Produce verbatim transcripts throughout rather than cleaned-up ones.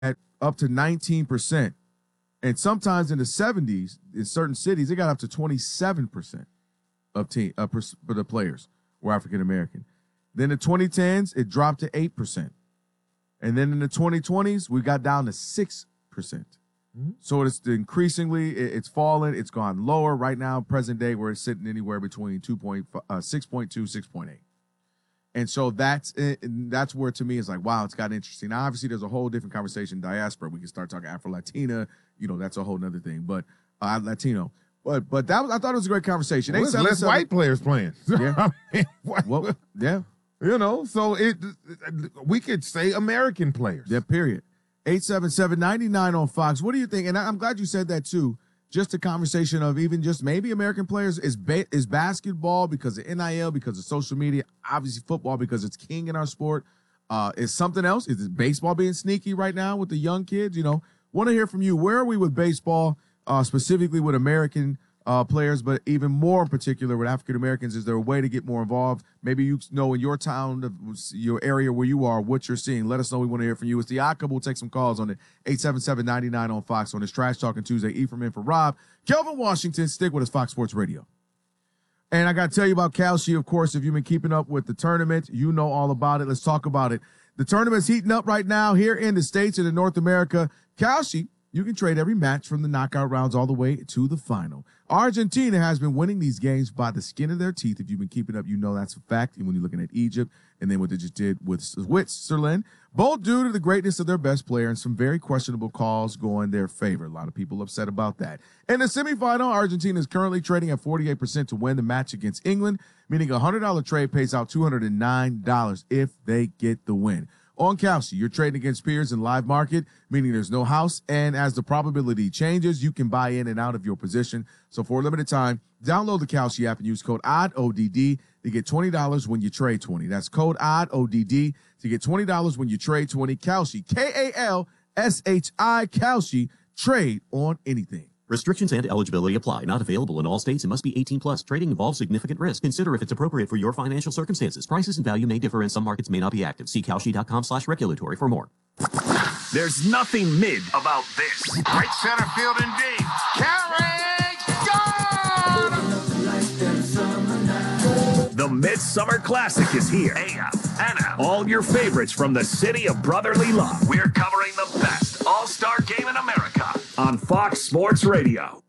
at up to nineteen percent. And sometimes in the seventies, in certain cities, it got up to twenty-seven percent of team uh, per, for the players were African American. Then in the twenty tens, it dropped to eight percent. And then in the twenty twenties, we got down to six percent. Mm-hmm. So it's increasingly, it, it's fallen. It's gone lower. Right now, present day, where it's sitting anywhere between two point five, uh, six point two, six point eight. And so that's that's where, to me, it's like, wow, it's got interesting. Now, obviously, there's a whole different conversation, diaspora. We can start talking Afro-Latina. You know, that's a whole nother thing. But uh, Latino. But but that was, I thought it was a great conversation. Well, there's less white players playing. Yeah. I mean, well, yeah. You know, so it we could say American players. Yeah, period. eight seven seven, nine nine on Fox. What do you think? And I'm glad you said that, too. Just a conversation of even just maybe American players. Is ba- is basketball because of N I L, because of social media, obviously football because it's king in our sport. Uh, is something else? Is it baseball being sneaky right now with the young kids? You know, want to hear from you. Where are we with baseball, uh, specifically with American uh, players, but even more in particular with African Americans? Is there a way to get more involved? Maybe you know in your town, your area where you are, what you're seeing. Let us know. We want to hear from you. It's the Odd Couple. We'll take some calls on it. eight seven seven, nine nine on Fox on this Trash Talking Tuesday. Ephraim in for Rob. Kelvin Washington, stick with us, Fox Sports Radio. And I got to tell you about Kalshi, of course. If you've been keeping up with the tournament, you know all about it. Let's talk about it. The tournament's heating up right now here in the States and in North America. Kalshi, you can trade every match from the knockout rounds all the way to the final. Argentina has been winning these games by the skin of their teeth. If you've been keeping up, you know that's a fact. And when you're looking at Egypt and then what they just did with Switzerland, both due to the greatness of their best player and some very questionable calls going their favor. A lot of people upset about that. In the semifinal, Argentina is currently trading at forty-eight percent to win the match against England, meaning a one hundred dollars trade pays out two hundred nine dollars if they get the win. On Kalshi, you're trading against peers in live market, meaning there's no house, and as the probability changes, you can buy in and out of your position. So for a limited time, download the Kalshi app and use code O D D O D D to get twenty dollars when you trade twenty. That's code O D D O D D to get twenty dollars when you trade twenty. Kalshi, K A L S H I, Kalshi, trade on anything. Restrictions and eligibility apply. Not available in all states and must be eighteen plus. Trading involves significant risk. Consider if it's appropriate for your financial circumstances. Prices and value may differ and some markets may not be active. See Kalshi.com slash regulatory for more. There's nothing mid about this. Right center field and deep. Carry, gone! The Midsummer Classic is here. A F, N F, all your favorites from the city of brotherly love. We're covering the best all-star game in America on Fox Sports Radio.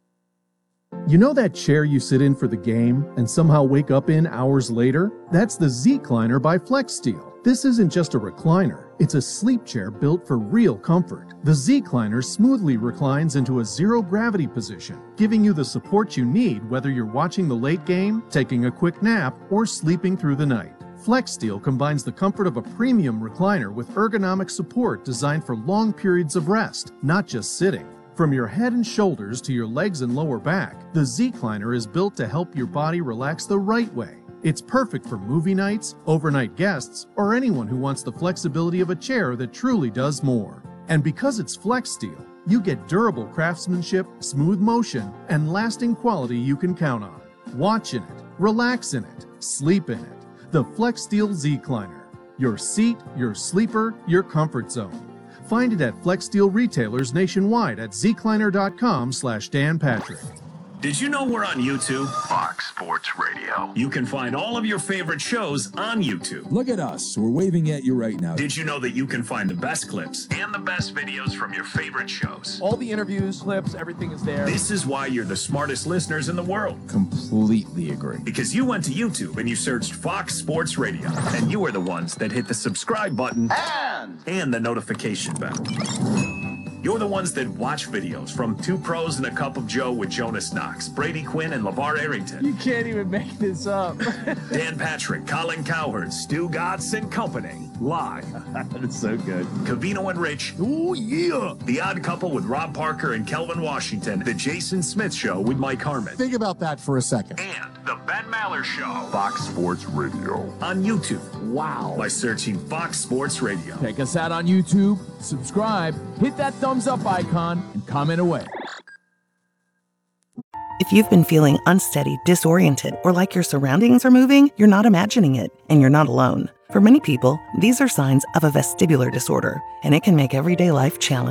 You know that chair you sit in for the game and somehow wake up in hours later? That's the Z-Cliner by FlexSteel. This isn't just a recliner, it's a sleep chair built for real comfort. The Z-Cliner smoothly reclines into a zero-gravity position, giving you the support you need whether you're watching the late game, taking a quick nap, or sleeping through the night. FlexSteel combines the comfort of a premium recliner with ergonomic support designed for long periods of rest, not just sitting. From your head and shoulders to your legs and lower back, the Z-Cliner is built to help your body relax the right way. It's perfect for movie nights, overnight guests, or anyone who wants the flexibility of a chair that truly does more. And because it's FlexSteel, you get durable craftsmanship, smooth motion, and lasting quality you can count on. Watch in it, relax in it, sleep in it. The FlexSteel Z-Cliner. Your seat, your sleeper, your comfort zone. Find it at FlexSteel retailers nationwide at zcliner.com slash Dan Patrick. Did you know we're on YouTube? Fox Sports Radio. You can find all of your favorite shows on YouTube. Look at us. We're waving at you right now. Did you know that you can find the best clips and the best videos from your favorite shows? All the interviews, clips, everything is there. This is why you're the smartest listeners in the world. Completely agree. Because you went to YouTube and you searched Fox Sports Radio. And you were the ones that hit the subscribe button and, and the notification bell. You're the ones that watch videos from Two Pros and a Cup of Joe with Jonas Knox, Brady Quinn, and LeVar Arrington. You can't even make this up. Dan Patrick, Colin Cowherd, Stu Gatz and Company. Live. That's so good. Cavino and Rich. Oh, yeah. The Odd Couple with Rob Parker and Kelvin Washington. The Jason Smith Show with Mike Harmon. Think about that for a second. And The Ben Maller Show. Fox Sports Radio. On YouTube. Wow. By searching Fox Sports Radio. Check us out on YouTube. Subscribe. Hit that thumbs up icon and comment away. If you've been feeling unsteady, disoriented, or like your surroundings are moving, you're not imagining it, and you're not alone. For many people, these are signs of a vestibular disorder, and it can make everyday life challenging.